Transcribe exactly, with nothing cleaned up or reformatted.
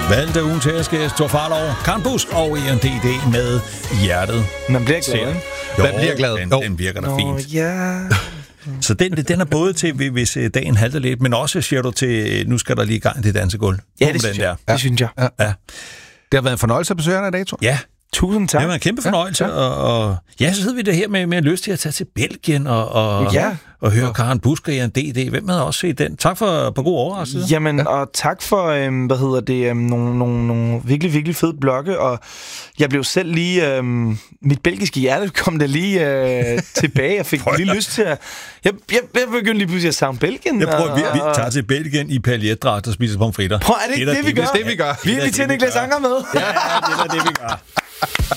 Valgte ugen til at skære Thor Farlov, Karen Busk og E N D D med Hjertet. Man bliver glad, ikke? Jo, Man bliver glad. Den, Jo. den virker da Nå, fint. ja. Så den, den er både til, hvis dagen halter lidt, men også, siger du, til, nu skal der lige i gang det dansegulv. Ja, På det den synes jeg. der. Det synes jeg. Ja. Det har været en fornøjelse at besøge dig i dag, Thor. Ja, Tusind tak. det var en kæmpe fornøjelse. Ja, ja. Og, og ja, så sidder vi der her med, med lyst til at tage til Belgien og, og, Ja. og høre Karen Busk og E N D D. Hvem havde også set den? Tak for på god overraskelse. Jamen, ja. Og tak for, øhm, hvad hedder det, øhm, nogle, nogle, nogle virkelig, virkelig fede blogge, og jeg blev selv lige, øhm, mit belgiske hjerte kom der lige øh, tilbage, jeg fik lige lyst til at, jeg, jeg, jeg begyndte lige pludselig at savne Belgien. Jeg prøver, og, vi, vi og, tager til Belgien i paljetdragt og spiser pomfritter. Prøv, er det ikke det, det, vi gør? Det, vi gør. Vi er inviteret Niklas Anker med. Ja, det er det, vi gør.